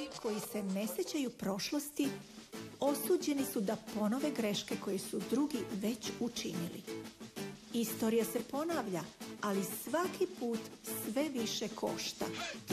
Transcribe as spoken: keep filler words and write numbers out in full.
Oni koji se ne sjećaju prošlosti osuđeni su da ponove greške koje su drugi već učinili. Istorija se ponavlja, ali svaki put sve više košta.